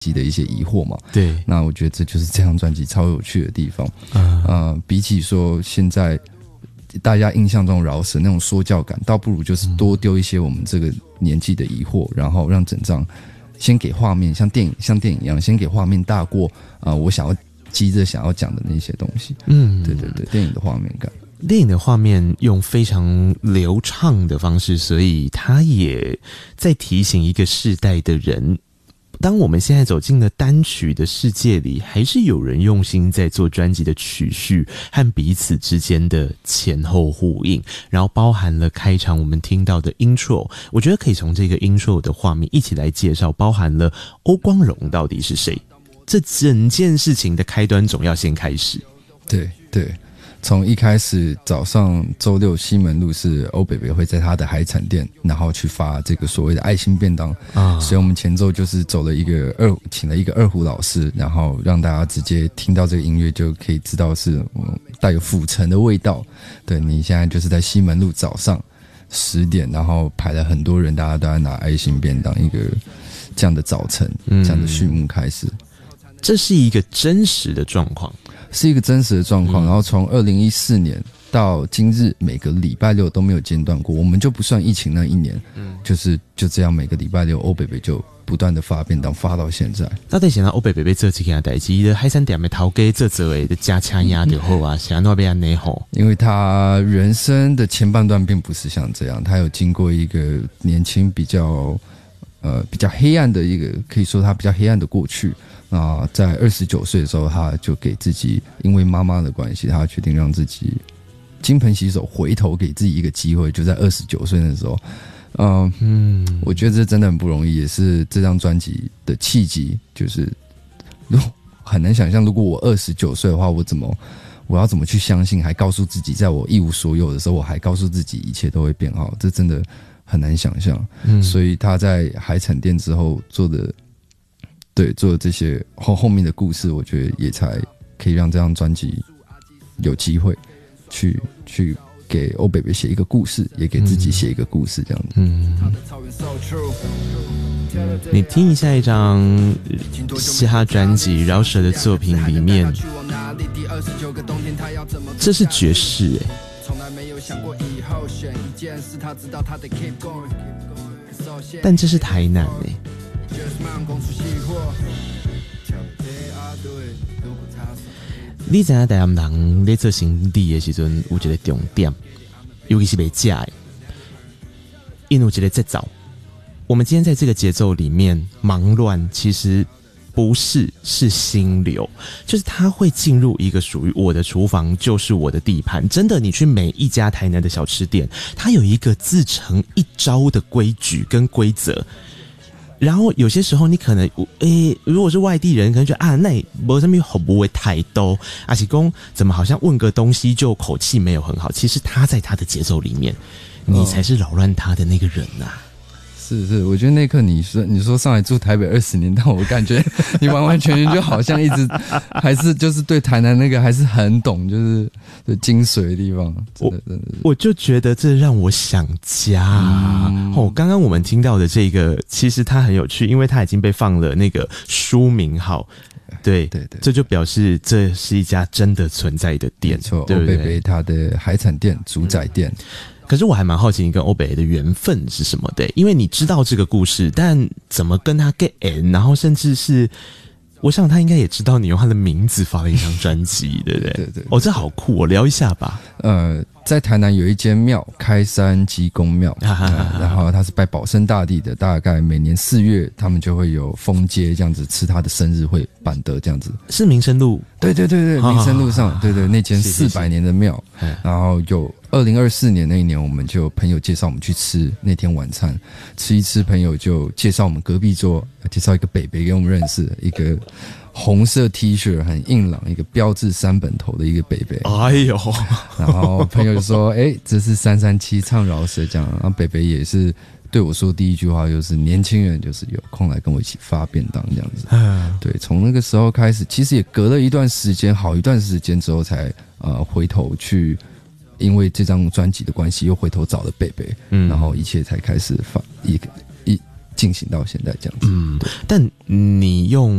的一些疑惑嘛。 对， 那我觉得这就是这张专辑超有趣的地方。比起说现在大家印象中饶舌那种说教感，倒不如就是多丢一些我们这个年纪的疑惑，然后让整张先给画面像电影一样，先给画面大过我急着想要讲的那些东西。对对对，电影的画面感。 电影的画面用非常流畅的方式，所以它也在提醒一个世代的人，当我们现在走进了单曲的世界里，还是有人用心在做专辑的曲序和彼此之间的前后呼应，然后包含了开场我们听到的 intro。 我觉得可以从这个 intro 的画面一起来介绍，包含了欧光荣到底是谁，这整件事情的开端总要先开始。 对对，从一开始早上周六西门路是欧北北会在他的海产店，然后去发这个所谓的爱心便当所以我们前奏就是走了请了一个二胡老师，然后让大家直接听到这个音乐就可以知道是带有府城的味道。对，你现在就是在西门路早上10点，然后排了很多人，大家都在拿爱心便当，一个这样的早晨，这样的序幕开始。 这是一个真实的状况， 是一个真实的状况。然后从2014年到今日，每个礼拜六都没有间断过。我们就不算疫情那一年，就这样每个礼拜六，欧北北就不断的发便当，发到现在。 到底想到欧北北做这件代志，的海产店的头家做的加掐压就好啊，想要变那好。 因为他人生的前半段并不是像这样，他有经过一个年轻比较黑暗的一个，可以说他比较黑暗的过去。在29岁的时候，他就给自己，因为妈妈的关系，他决定让自己金盆洗手，回头给自己一个机会，就在29岁的时候。我觉得这真的很不容易，也是这张专辑的契机。就是很难想象，如果我29岁的话，我要怎么去相信，还告诉自己，在我一无所有的时候，我还告诉自己一切都会变好，这真的很难想象。所以他在海产店之后做的这些后面的故事，我觉得也才可以让这张专辑有机会去给欧北北写一个故事，也给自己写一个故事，这样子。 你听一下一张嘻哈专辑饶舌的作品里面，这是爵士但这是台南你知影台南人在做生意的时候有一个重点，尤其是卖吃的，因为有一个节奏。我们今天在这个节奏里面忙乱，其实不是心流，就是它会进入一个属于我的厨房，就是我的地盘。真的，你去每一家台南的小吃店，它有一个自成一招的规矩跟规则。然后有些时候你可能如果是外地人，可能觉得那没什么好不会太多，而且说怎么好像问个东西就口气没有很好。其实他在他的节奏里面，你才是扰乱他的那个人啊。 是，我觉得那刻你说上来住台北20年，但我感觉你完完全全就好像一直还是就是对台南那个还是很懂，就是精髓的地方。 我就觉得这让我想家。刚刚我们听到的这个，其实它很有趣，因为它已经被放了那个书名号。对，这就表示这是一家真的存在的店， 没错， 对不对？ 欧北北他的海产店、主宰店。 可是我还蛮好奇你跟欧北的缘分是什么的，因为你知道这个故事，但怎么跟他 get in， 然后甚至是我想他应该也知道你用他的名字发了一张专辑，对不对？对，这好酷，聊一下吧。 在台南有一间庙，开山济公庙，然后他是拜保生大帝的，大概每年4月他们就会有封街这样子，吃他的生日会办的这样子。 是民生路？对， 民生路上，对，那间400年的庙。然后有2024年那一年，我们就朋友介绍我们去吃那天晚餐，吃一吃，朋友就介绍我们隔壁桌，介绍一个北北给我们认识，一个红色 T 恤很硬朗，一个标志3本头的一个北北。 哎呦！ 然后朋友就说：“这是337唱饶舌这样。”然后北北也是对我说第一句话就是：“年轻人就是有空来跟我一起发便当这样子。”对，从那个时候开始，其实也隔了一段时间，好一段时间之后才回头去，因为这张专辑的关系，又回头找了北北，然后一切才开始进行到现在这样子。 但你用